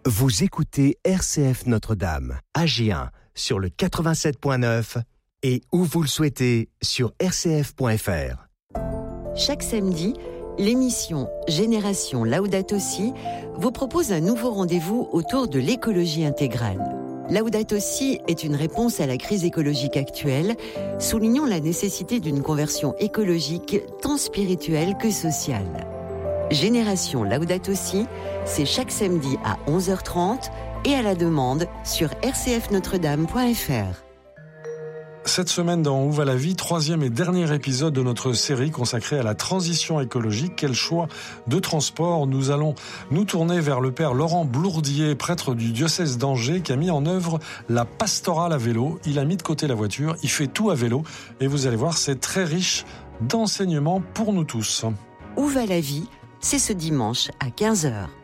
Vous écoutez RCF Notre-Dame, Agen, sur le 87.9 et où vous le souhaitez, sur rcf.fr. Chaque samedi, l'émission Génération Laudato Si vous propose un nouveau rendez-vous autour de l'écologie intégrale. Laudato Si est une réponse à la crise écologique actuelle, soulignant la nécessité d'une conversion écologique tant spirituelle que sociale. Génération Laudato Si, c'est chaque samedi à 11h30 et à la demande sur rcfnotredame.fr. Cette semaine dans Où va la vie, troisième et dernier épisode de notre série consacrée à la transition écologique. Quel choix de transport? Nous allons nous tourner vers le père Laurent Blourdier, prêtre du diocèse d'Angers, qui a mis en œuvre la pastorale à vélo. Il a mis de côté la voiture, il fait tout à vélo et vous allez voir, c'est très riche d'enseignements pour nous tous. Où va la vie? C'est ce dimanche à 15h.